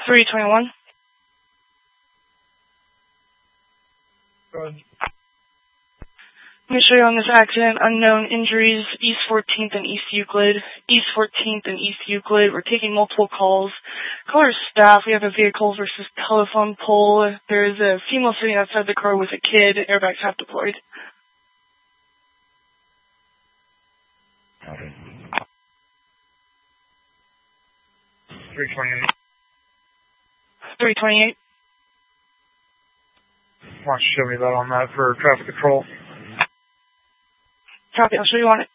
321. Go ahead. Let me show you on this accident. Unknown injuries, East 14th and East Euclid. East 14th and East Euclid. We're taking multiple calls. Caller staff, we have a vehicle versus telephone pole. There's a female sitting outside the car with a kid. Airbags have deployed. Okay. 328. 328. Why don't you show me that on that for traffic control? Copy, I'll show you on it.